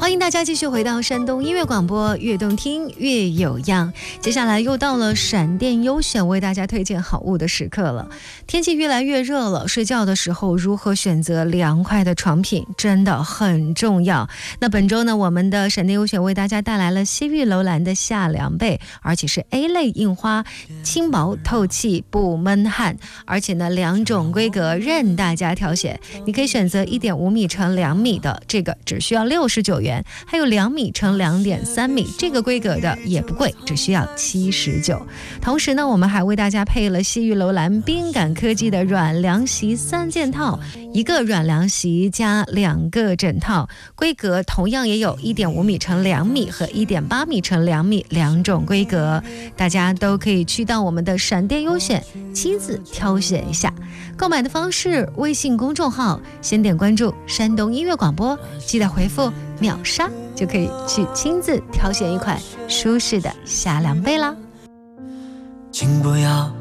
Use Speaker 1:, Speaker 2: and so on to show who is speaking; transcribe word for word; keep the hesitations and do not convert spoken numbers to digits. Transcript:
Speaker 1: 欢迎大家继续回到山东音乐广播，越动听越有样。接下来又到了闪电优选为大家推荐好物的时刻了。天气越来越热了，睡觉的时候如何选择凉快的床品真的很重要。那本周呢，我们的闪电优选为大家带来了西域楼兰的夏凉被，而且是 A 类印花，轻薄透气不闷汗，而且呢两种规格任大家挑选。你可以选择 一点五米乘两米的，这个只需要六十九元，还有两米乘两点三米这个规格的也不贵，只需要七十九。同时呢，我们还为大家配了西域楼兰冰感科技的软凉席三件套，一个软凉席加两个枕套，规格同样也有 一点五米乘两米和 一点八米乘两米两种规格，大家都可以去到我们的闪电优选亲自挑选一下。购买的方式，微信公众号先点关注山东音乐广播，记得回复秒杀就可以去亲自挑选一款舒适的夏凉被啦。
Speaker 2: 请不要